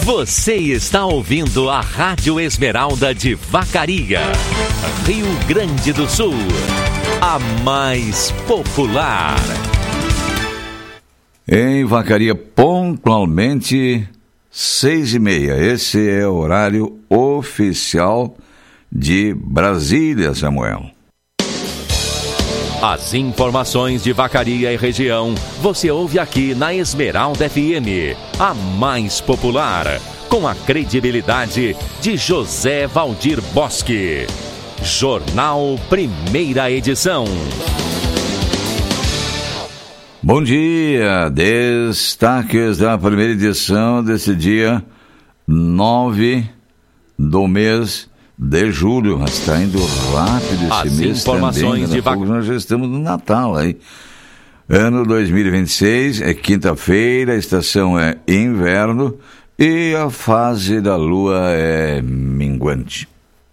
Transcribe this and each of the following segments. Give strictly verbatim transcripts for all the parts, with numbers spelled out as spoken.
Você está ouvindo a Rádio Esmeralda de Vacaria, Rio Grande do Sul, a mais popular. Em Vacaria, pontualmente, seis e meia. Esse é o horário oficial de Brasília, Samuel. As informações de Vacaria e região você ouve aqui na Esmeralda F M, a mais popular, com a credibilidade de José Valdir Bosque. Jornal Primeira Edição. Bom dia, destaques da primeira edição desse dia nove do mês de julho, mas está indo rápido esse As mês informações também, de vac... nós já estamos no Natal aí. Ano dois mil e vinte e seis, é quinta-feira, a estação é inverno e a fase da lua é minguante.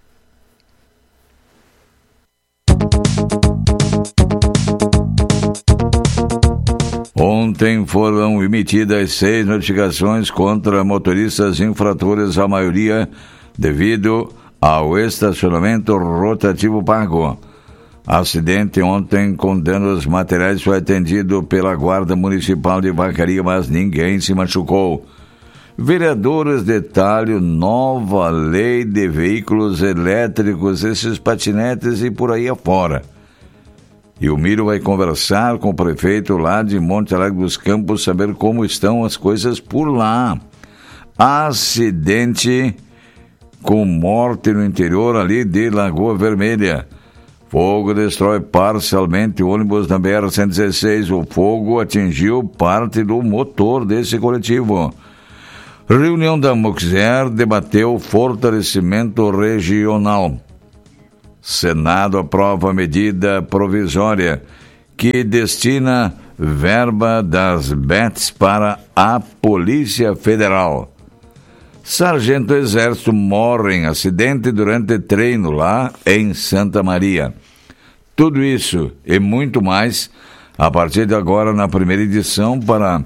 Ontem foram emitidas seis notificações contra motoristas infratores, a maioria devido ao estacionamento rotativo pago. Acidente ontem com danos materiais foi atendido pela Guarda Municipal de Vacaria, mas ninguém se machucou. Vereadores detalham nova lei de veículos elétricos, esses patinetes e por aí afora. E o Miro vai conversar com o prefeito lá de Monte Alegre dos Campos, saber como estão as coisas por lá. Acidente com morte no interior ali de Lagoa Vermelha. Fogo destrói parcialmente o ônibus da B R cento e dezesseis. O fogo atingiu parte do motor desse coletivo. Reunião da Moxer debateu fortalecimento regional. Senado aprova medida provisória que destina verba das B E Ts para a Polícia Federal. Sargento Exército morre em acidente durante treino lá em Santa Maria. Tudo isso e muito mais a partir de agora na primeira edição para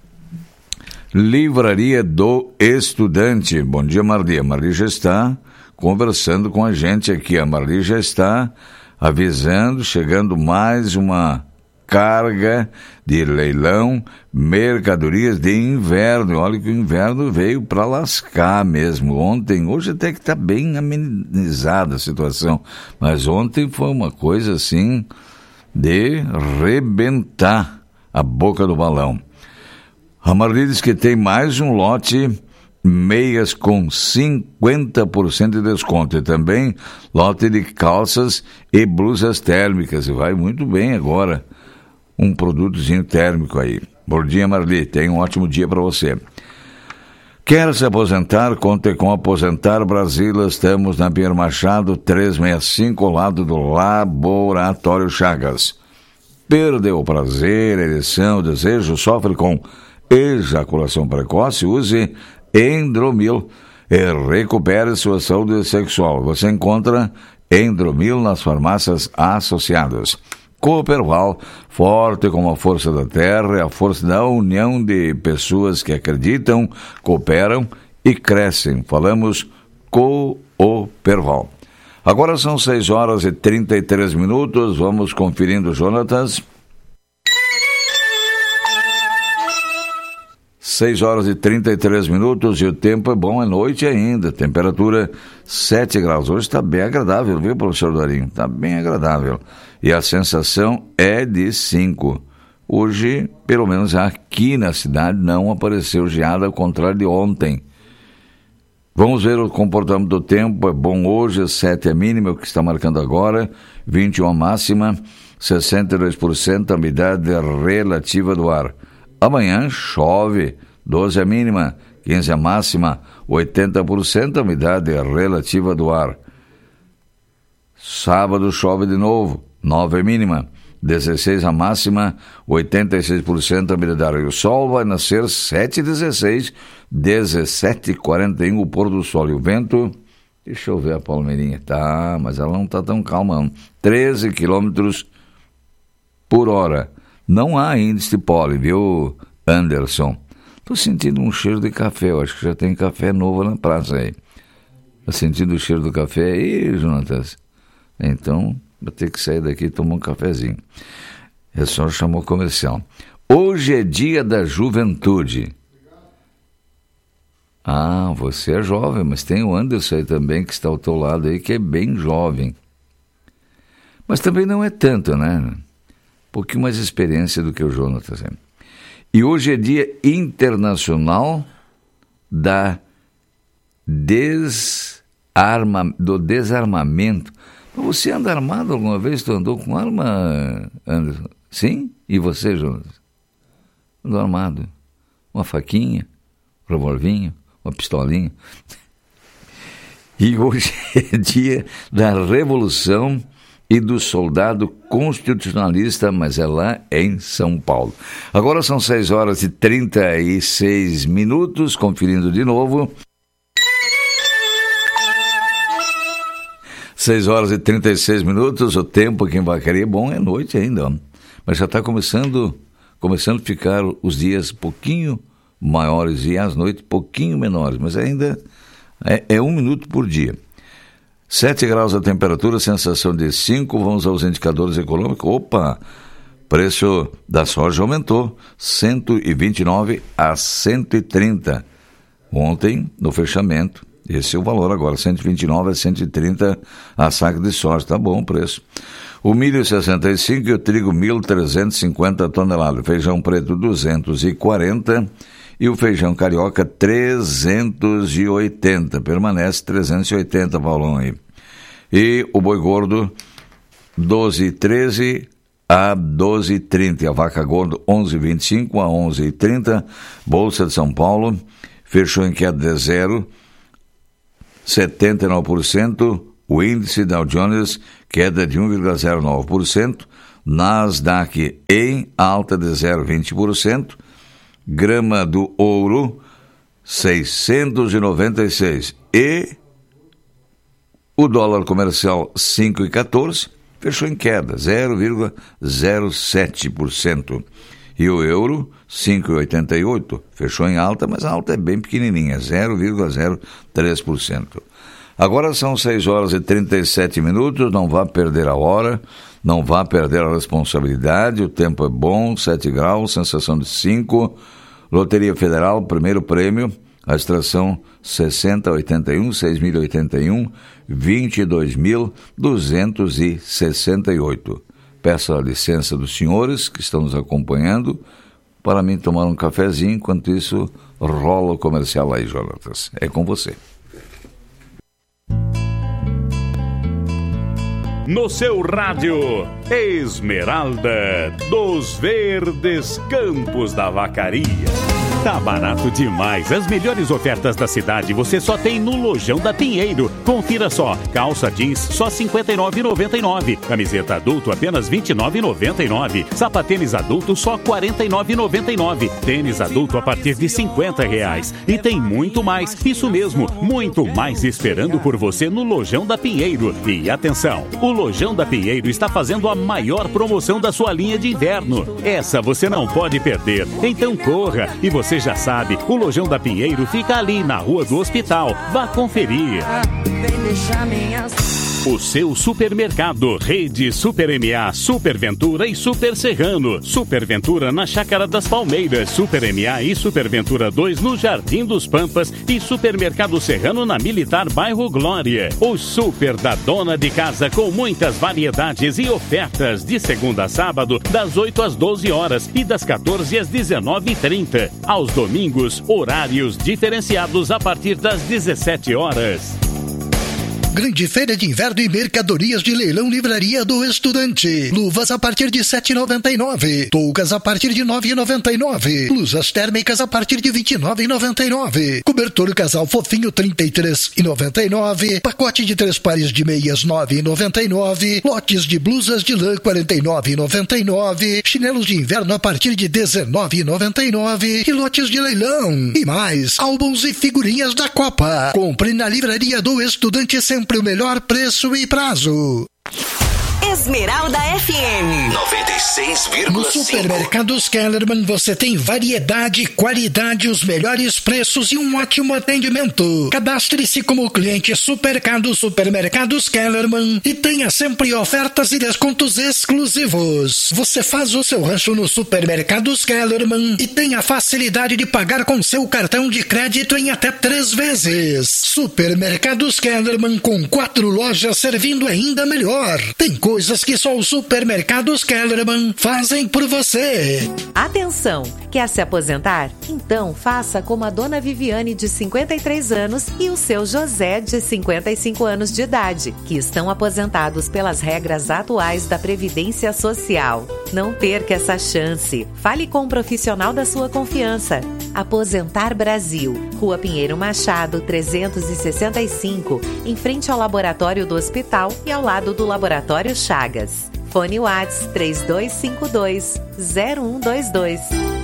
Livraria do Estudante. Bom dia, Marli. A Marli já está conversando com a gente aqui. A Marli já está avisando, chegando mais uma carga de leilão, mercadorias de inverno. Olha que o inverno veio para lascar mesmo. Ontem, hoje até que está bem amenizada a situação, mas ontem foi uma coisa assim de rebentar a boca do balão. A Marli diz que tem mais um lote meias com cinquenta por cento de desconto e também lote de calças e blusas térmicas. E vai muito bem agora um produtozinho térmico aí. Bom dia, Marli, tenha um ótimo dia para você. Quer se aposentar? Conte com Aposentar Brasília. Estamos na Pinheiro Machado trezentos e sessenta e cinco, ao lado do Laboratório Chagas. Perdeu o prazer, ereção, desejo, sofre com ejaculação precoce? Use Endromil e recupere sua saúde sexual. Você encontra Endromil nas farmácias associadas. Cooperval, forte como a força da terra, é a força da união de pessoas que acreditam, cooperam e crescem. Falamos Cooperval. Agora são seis horas e trinta e três minutos, vamos conferindo, Jonatas. seis horas e trinta e três minutos e o tempo é bom, é noite ainda, temperatura sete graus. Hoje está bem agradável, viu, professor Darinho? Está bem agradável. E a sensação é de cinco. Hoje, pelo menos aqui na cidade, não apareceu geada, ao contrário de ontem. Vamos ver o comportamento do tempo. É bom hoje, sete é mínima, o que está marcando agora, vinte e um a máxima, sessenta e dois por cento a umidade relativa do ar. Amanhã chove, doze a mínima, quinze a máxima, oitenta por cento a umidade relativa do ar. Sábado chove de novo, nove a mínima, dezesseis a máxima, oitenta e seis por cento a umidade do ar. E o sol vai nascer sete e dezesseis, dezessete e quarenta e um o pôr do sol. E o vento, deixa eu ver a palmeirinha, tá, mas ela não está tão calma não, treze quilômetros por hora. Não há índice de pólen, viu, Anderson? Estou sentindo um cheiro de café, eu acho que já tem café novo na praça aí. Está sentindo o cheiro do café aí, Jonatas? Então, vou ter que sair daqui e tomar um cafezinho. É só chamar o comercial. Hoje é dia da juventude. Ah, você é jovem, mas tem o Anderson aí também, que está ao teu lado aí, que é bem jovem. Mas também não é tanto, né? Um pouquinho mais experiência do que o Jonatas. E hoje é dia internacional da desarma, do desarmamento. Você anda armado alguma vez? Tu andou com arma, Anderson? Sim? E você, Jonas? Andou armado? Uma faquinha, um revolvinho, uma pistolinha. E hoje é dia da Revolução e do soldado constitucionalista, mas é lá em São Paulo. Agora são seis horas e trinta e seis minutos, conferindo de novo. seis horas e trinta e seis minutos, o tempo aqui em Vacaria é bom, é noite ainda, ó. Mas já está começando, começando a ficar os dias um pouquinho maiores e as noites um pouquinho menores, mas ainda é, é um minuto por dia. sete graus a temperatura, sensação de cinco, vamos aos indicadores econômicos. Opa, preço da soja aumentou, cento e vinte e nove a cento e trinta. Ontem, no fechamento, esse é o valor agora, cento e vinte e nove a cento e trinta a saca de soja, tá bom o preço. O milho sessenta e cinco e o trigo mil trezentos e cinquenta toneladas, feijão preto duzentos e quarenta e o feijão carioca trezentos e oitenta, permanece trezentos e oitenta, Paulão aí. E o boi gordo doze e treze a doze e trinta, e a vaca gorda onze e vinte e cinco a onze e trinta, Bolsa de São Paulo fechou em queda de zero vírgula setenta e nove por cento, o índice Dow Jones queda de um vírgula zero nove por cento, Nasdaq em alta de zero vírgula vinte por cento, grama do ouro seiscentos e noventa e seis e o dólar comercial cinco vírgula quatorze, fechou em queda, zero vírgula zero sete por cento. E o euro, cinco vírgula oitenta e oito, fechou em alta, mas a alta é bem pequenininha, zero vírgula zero três por cento. Agora são seis horas e trinta e sete minutos, não vá perder a hora, não vá perder a responsabilidade, o tempo é bom, sete graus, sensação de cinco, Loteria Federal, primeiro prêmio, a extração sessenta oitenta e um, seis mil e oitenta e um, vinte e dois mil duzentos e sessenta e oito. Peço a licença dos senhores que estão nos acompanhando para mim tomar um cafezinho, enquanto isso rola o comercial aí, Jonatas. É com você. No seu rádio, Esmeralda dos Verdes Campos da Vacaria. Tá barato demais. As melhores ofertas da cidade você só tem no Lojão da Pinheiro. Confira só. Calça jeans só cinquenta e nove reais e noventa e nove centavos. Camiseta adulto apenas vinte e nove reais e noventa e nove centavos. Sapatênis adulto só quarenta e nove reais e noventa e nove centavos. Tênis adulto a partir de cinquenta reais. E tem muito mais. Isso mesmo, muito mais esperando por você no Lojão da Pinheiro. E atenção, o Lojão da Pinheiro está fazendo a maior promoção da sua linha de inverno. Essa você não pode perder. Então corra. E você já sabe, o Lojão da Pinheiro fica ali na Rua do Hospital. Vá conferir. O seu supermercado, Rede Super M A, Super Ventura e Super Serrano. Super Ventura na Chácara das Palmeiras, Super M A e Super Ventura dois no Jardim dos Pampas e Supermercado Serrano na Militar Bairro Glória. O Super da Dona de Casa com muitas variedades e ofertas de segunda a sábado das oito às doze horas e das quatorze às dezenove e trinta. Aos domingos, horários diferenciados a partir das dezessete horas. Grande feira de inverno e mercadorias de leilão Livraria do Estudante. Luvas a partir de sete reais e noventa e nove centavos. Toucas a partir de nove reais e noventa e nove centavos. Blusas térmicas a partir de vinte e nove reais e noventa e nove centavos. Cobertor casal fofinho trinta e três reais e noventa e nove centavos. Pacote de três pares de meias nove reais e noventa e nove centavos. Lotes de blusas de lã quarenta e nove reais e noventa e nove centavos. Chinelos de inverno a partir de dezenove reais e noventa e nove centavos. E lotes de leilão. E mais, álbuns e figurinhas da Copa. Compre na Livraria do Estudante sempre o melhor preço e prazo. Esmeralda F M noventa e seis vírgula cinco. No Supermercados Kellerman você tem variedade, qualidade, os melhores preços e um ótimo atendimento. Cadastre-se como cliente Supercado Supermercados Kellerman e tenha sempre ofertas e descontos exclusivos. Você faz o seu rancho no Supermercados Kellerman e tem a facilidade de pagar com seu cartão de crédito em até três vezes. Supermercados Kellerman, com quatro lojas servindo ainda melhor. Tem coisas que só os Supermercados Kellerman fazem por você. Atenção! Quer se aposentar? Então faça como a dona Viviane, de cinquenta e três anos, e o seu José, de cinquenta e cinco anos de idade, que estão aposentados pelas regras atuais da Previdência Social. Não perca essa chance. Fale com um profissional da sua confiança. Aposentar Brasil, Rua Pinheiro Machado, trezentos e sessenta e cinco, em frente ao laboratório do hospital e ao lado do Laboratório Chagas. Fone WhatsApp três dois cinco dois, zero um dois dois.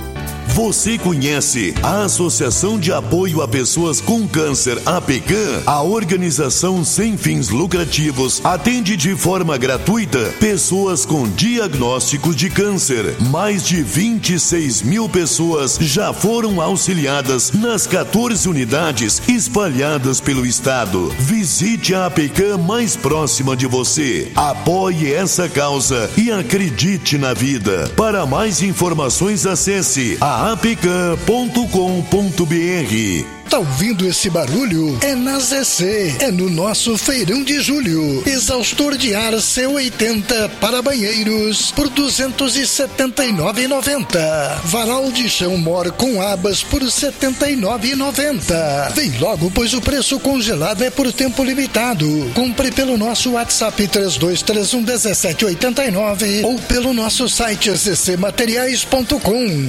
Você conhece a Associação de Apoio a Pessoas com Câncer, A P C A M? A organização sem fins lucrativos atende de forma gratuita pessoas com diagnósticos de câncer. Mais de vinte e seis mil pessoas já foram auxiliadas nas quatorze unidades espalhadas pelo estado. Visite a A P C A M mais próxima de você. Apoie essa causa e acredite na vida. Para mais informações, acesse a a p c a ponto com ponto b r. Tá ouvindo esse barulho? É na Z C, é no nosso feirão de julho. Exaustor de ar C oitenta para banheiros por duzentos e setenta e nove reais e noventa centavos. Varal de chão Mor com abas por setenta e nove reais e noventa centavos. Vem logo, pois o preço congelado é por tempo limitado. Compre pelo nosso WhatsApp três dois três um um sete oito nove ou pelo nosso site z c materiais ponto com.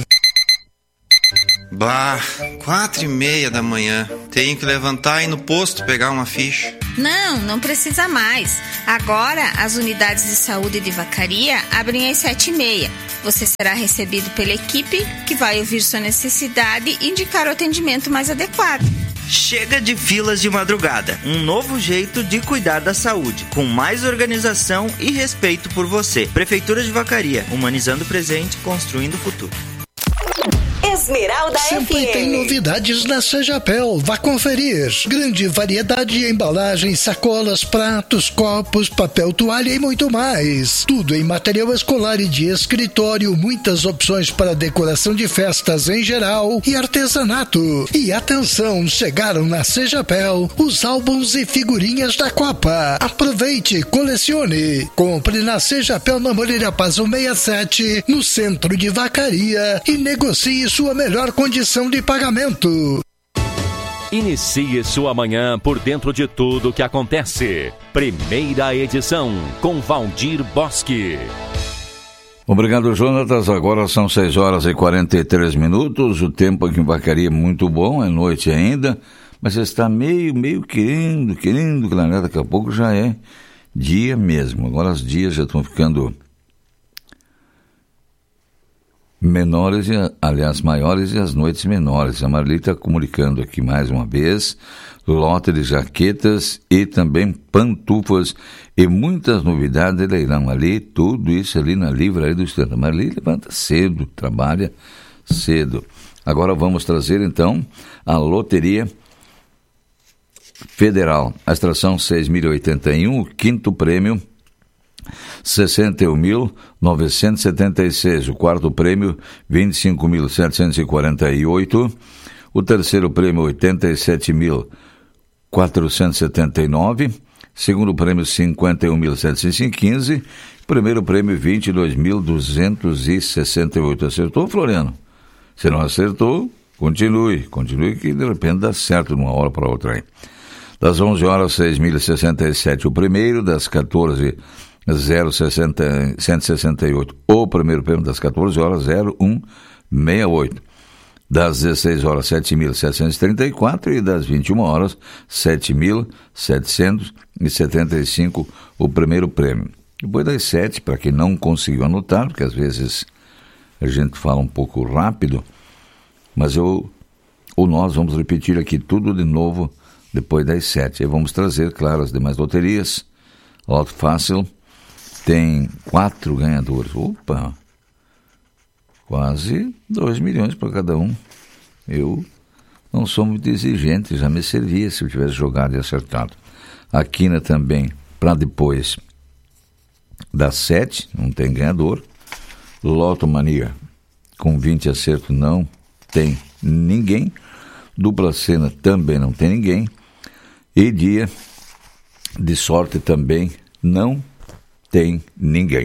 Bah, quatro e meia da manhã. Tenho que levantar e ir no posto pegar uma ficha. Não, não precisa mais. Agora, as unidades de saúde de Vacaria abrem às sete e meia. Você será recebido pela equipe, que vai ouvir sua necessidade e indicar o atendimento mais adequado. Chega de filas de madrugada. Um novo jeito de cuidar da saúde, com mais organização e respeito por você. Prefeitura de Vacaria, humanizando o presente, construindo o futuro. Esmeralda Sempre F M. tem novidades na Sejapel. Vá conferir. Grande variedade de embalagens, sacolas, pratos, copos, papel toalha e muito mais. Tudo em material escolar e de escritório. Muitas opções para decoração de festas em geral e artesanato. E atenção, chegaram na Sejapel os álbuns e figurinhas da Copa. Aproveite, colecione. Compre na Sejapel, na Moreira Paz cento e sessenta e sete, no centro de Vacaria, e negocie sua melhor condição de pagamento. Inicie sua manhã por dentro de tudo o que acontece. Primeira edição, com Valdir Bosque. Obrigado, Jonatas. Agora são seis horas e quarenta e três minutos. O tempo aqui em Vacaria é muito bom, é noite ainda, mas está meio, meio querendo, querendo clarear. Daqui a pouco já é dia mesmo. Agora os dias já estão ficando menores, e, aliás, maiores, e as noites menores. A Marli está comunicando aqui mais uma vez, lote de jaquetas e também pantufas e muitas novidades de leilão ali, tudo isso ali na Livraria do Estado. A Marli levanta cedo, trabalha cedo. Agora vamos trazer então a Loteria Federal, a extração seis mil e oitenta e um, o quinto prêmio sessenta e um mil novecentos e setenta e seis, o quarto prêmio vinte e cinco mil setecentos e quarenta e oito, o terceiro prêmio oitenta e sete mil quatrocentos e setenta e nove, segundo prêmio cinquenta e um mil setecentos e quinze, primeiro prêmio vinte e dois mil duzentos e sessenta e oito. Acertou, Floriano? Se não acertou, continue, continue que de repente dá certo de uma hora para outra aí. Das onze horas, seis mil e sessenta e sete o primeiro, das quatorze zero cento e sessenta e oito o primeiro prêmio, das quatorze horas zero um sessenta e oito, das dezesseis horas sete mil setecentos e trinta e quatro e das vinte e uma horas sete mil setecentos e setenta e cinco o primeiro prêmio. Depois das sete, para quem não conseguiu anotar, porque às vezes a gente fala um pouco rápido, mas eu ou nós vamos repetir aqui tudo de novo depois das sete. Aí vamos trazer, claro, as demais loterias, Loto Fácil, tem quatro ganhadores. Opa! Quase dois milhões para cada um. Eu não sou muito exigente, já me servia se eu tivesse jogado e acertado. A quina também, para depois das sete, não tem ganhador. Loto Mania, com vinte acertos, não tem ninguém. Dupla cena também não tem ninguém. E dia de sorte também não tem ninguém.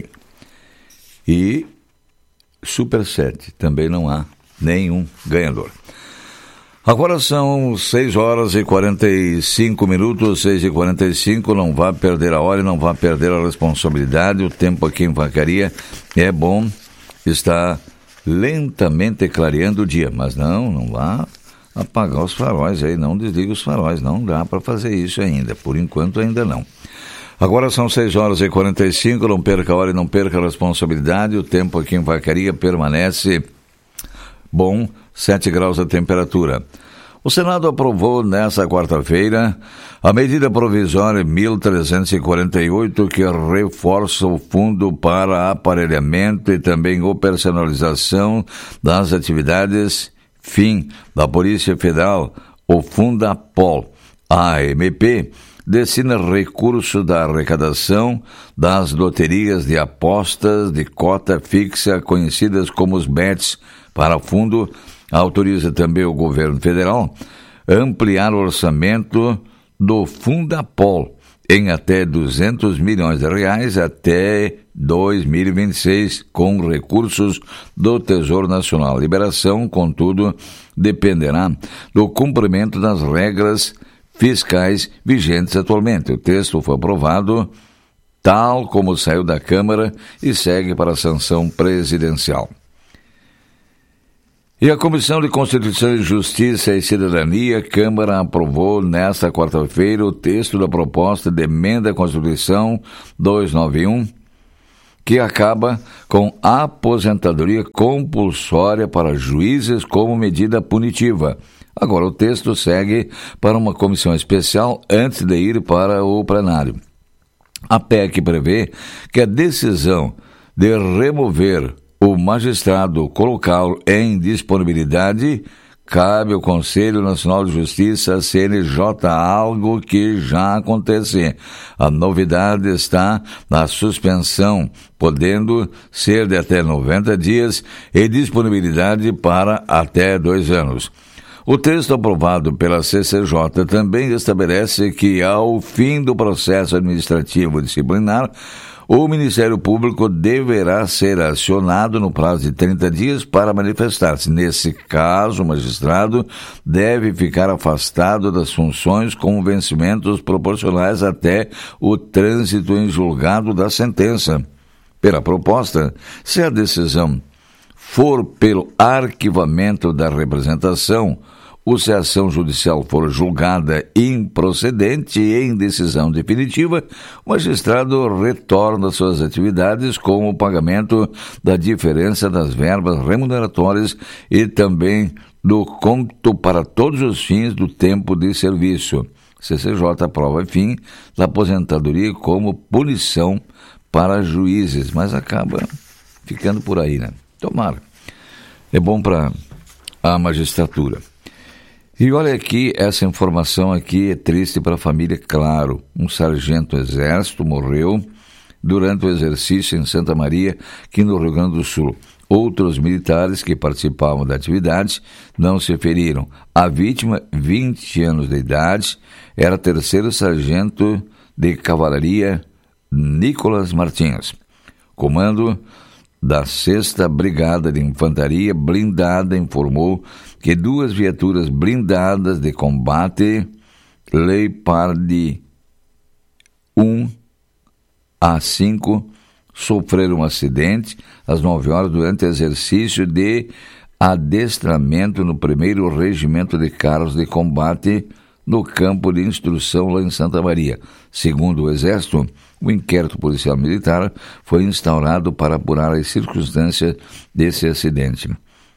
E Super sete também não há nenhum ganhador. Agora são seis horas e quarenta e cinco minutos, seis e quarenta e cinco, não vá perder a hora e não vá perder a responsabilidade. O tempo aqui em Vacaria é bom, está lentamente clareando o dia, mas não, não vá apagar os faróis aí, não desliga os faróis, não dá para fazer isso ainda, por enquanto ainda não. Agora são seis horas e quarenta e cinco, não perca a hora e não perca a responsabilidade. O tempo aqui em Vacaria permanece bom, sete graus a temperatura. O Senado aprovou nesta quarta-feira a medida provisória mil trezentos e quarenta e oito que reforça o fundo para aparelhamento e também operacionalização das atividades fim da Polícia Federal, o Fundapol. A M P destina recurso da arrecadação das loterias de apostas de cota fixa, conhecidas como os bets, para o fundo. Autoriza também o governo federal ampliar o orçamento do Fundapol em até duzentos milhões de reais até dois mil e vinte e seis, com recursos do Tesouro Nacional. A liberação, contudo, dependerá do cumprimento das regras fiscais vigentes atualmente. O texto foi aprovado tal como saiu da Câmara e segue para a sanção presidencial. E a Comissão de Constituição e Justiça e Cidadania, Câmara, aprovou nesta quarta-feira o texto da proposta de emenda à Constituição duzentos e noventa e um, que acaba com a aposentadoria compulsória para juízes como medida punitiva. Agora o texto segue para uma comissão especial antes de ir para o plenário. A P E C prevê que a decisão de remover o magistrado, colocá-lo em disponibilidade, cabe ao Conselho Nacional de Justiça, C N J, algo que já acontece. A novidade está na suspensão, podendo ser de até noventa dias e disponibilidade para até dois anos. O texto aprovado pela C C J também estabelece que, ao fim do processo administrativo disciplinar, o Ministério Público deverá ser acionado no prazo de trinta dias para manifestar-se. Nesse caso, o magistrado deve ficar afastado das funções com vencimentos proporcionais até o trânsito em julgado da sentença. Pela proposta, se a decisão for pelo arquivamento da representação, ou se a ação judicial for julgada improcedente e em decisão definitiva, o magistrado retorna às suas atividades com o pagamento da diferença das verbas remuneratórias e também do cômputo para todos os fins do tempo de serviço. C C J aprova, enfim, da aposentadoria como punição para juízes, mas acaba ficando por aí, né? Tomara. É bom para a magistratura. E olha aqui, essa informação aqui é triste para a família, claro. Um sargento do Exército morreu durante o exercício em Santa Maria, aqui no Rio Grande do Sul. Outros militares que participavam da atividade não se feriram. A vítima, vinte anos de idade, era terceiro sargento de cavalaria Nicolas Martins. Comando da sexta Brigada de Infantaria Blindada informou que duas viaturas blindadas de combate Leopard um a cinco sofreram um acidente às nove horas durante exercício de adestramento no primeiro Regimento de Carros de Combate no campo de instrução lá em Santa Maria. Segundo o Exército, o inquérito policial militar foi instaurado para apurar as circunstâncias desse acidente.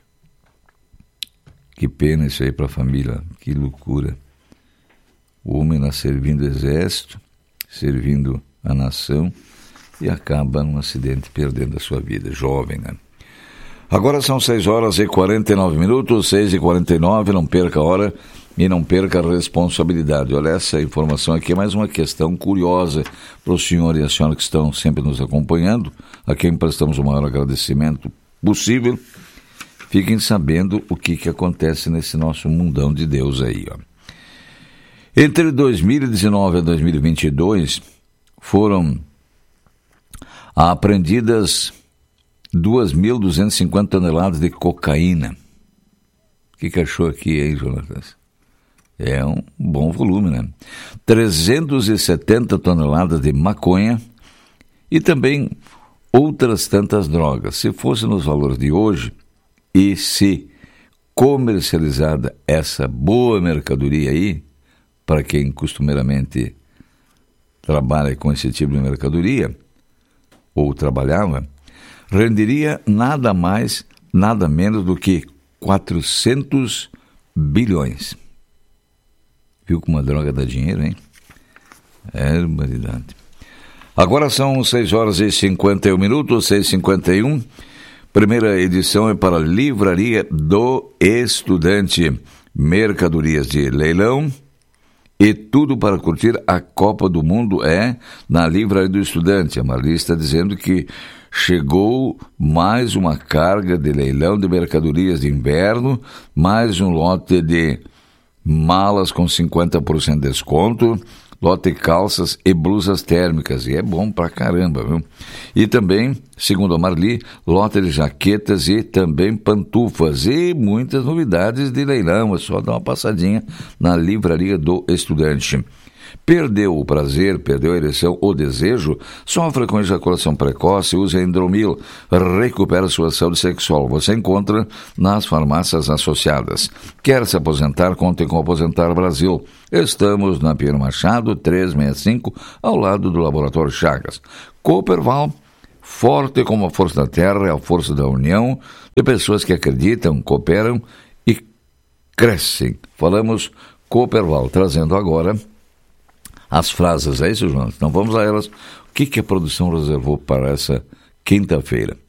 Que pena isso aí para a família, que loucura. O homem lá servindo o Exército, servindo a nação, e acaba num acidente perdendo a sua vida, jovem, né? Agora são seis horas e quarenta e nove minutos, seis e quarenta e nove, não perca a hora e não perca a responsabilidade. Olha, essa informação aqui é mais uma questão curiosa para o senhor e a senhora que estão sempre nos acompanhando, a quem prestamos o maior agradecimento possível. Fiquem sabendo o que, que acontece nesse nosso mundão de Deus aí, ó. Entre dois mil e dezenove e dois mil e vinte e dois, foram apreendidas duas mil duzentas e cinquenta toneladas de cocaína. O que, que achou aqui, hein, Jonatas? É um bom volume, né? trezentas e setenta toneladas de maconha e também outras tantas drogas. Se fosse nos valores de hoje, e se comercializada essa boa mercadoria aí, para quem costumeiramente trabalha com esse tipo de mercadoria, ou trabalhava, renderia nada mais, nada menos do que quatrocentos bilhões. Viu como a droga dá dinheiro, hein? É barbaridade. Agora são seis horas e cinquenta e um minutos, seis e cinquenta e um. Primeira edição é para a Livraria do Estudante. Mercadorias de leilão e tudo para curtir a Copa do Mundo é na Livraria do Estudante. A Marli está dizendo que chegou mais uma carga de leilão de mercadorias de inverno, mais um lote de malas com cinquenta por cento de desconto, lote de calças e blusas térmicas, e é bom pra caramba, viu? E também, segundo a Marli, lote de jaquetas e também pantufas e muitas novidades de leilão. É só dar uma passadinha na Livraria do Estudante. Perdeu o prazer, perdeu a ereção ou desejo, sofre com ejaculação precoce, usa Endromil, recupera sua saúde sexual. Você encontra nas farmácias associadas. Quer se aposentar? Conte com o Aposentar Brasil. Estamos na Pinheiro Machado, trezentos e sessenta e cinco, ao lado do Laboratório Chagas. Cooperval, forte como a força da terra, é a força da união, de pessoas que acreditam, cooperam e crescem. Falamos Cooperval, trazendo agora as frases, é isso, Jonas? Então vamos a elas. O que, que a produção reservou para essa quinta-feira?